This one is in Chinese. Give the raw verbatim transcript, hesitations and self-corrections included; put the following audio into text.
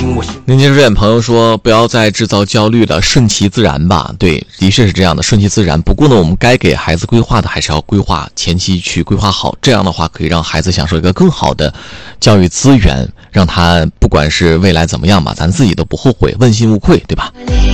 年轻人朋友说不要再制造焦虑了，顺其自然吧。对，的确是这样的，顺其自然。不过呢，我们该给孩子规划的还是要规划，前期去规划好，这样的话可以让孩子享受一个更好的教育资源，让他不管是未来怎么样吧，咱自己都不后悔，问心无愧，对吧？